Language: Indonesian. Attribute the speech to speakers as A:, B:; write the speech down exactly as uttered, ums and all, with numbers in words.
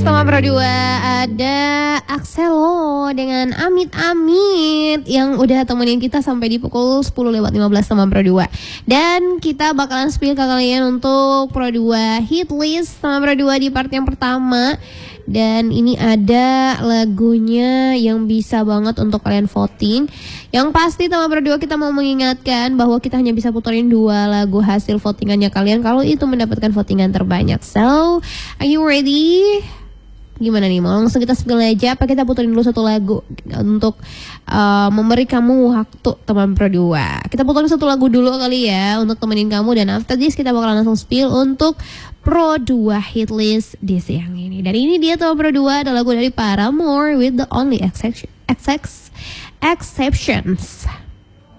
A: teman Pro dua ada Axelo dengan Amit Amit yang udah temenin kita sampai di pukul sepuluh lewat lima belas teman Pro dua. Dan kita bakalan spill ke kalian untuk Pro dua hit list teman Pro dua di part yang pertama. Dan ini ada lagunya yang bisa banget untuk kalian voting. Yang pasti teman Pro dua kita mau mengingatkan bahwa kita hanya bisa puterin dua lagu hasil votingannya kalian kalau itu mendapatkan votingan terbanyak. So, are you ready? Gimana nih, mau langsung kita spill aja apa kita puterin dulu satu lagu untuk uh, memberi kamu waktu teman Pro dua. Kita puterin satu lagu dulu kali ya untuk temenin kamu, dan after this kita bakalan langsung spill untuk Pro dua hit list di siang ini. Dan ini dia teman Pro dua, ada lagu dari Paramore with The Only Exception, Exceptions.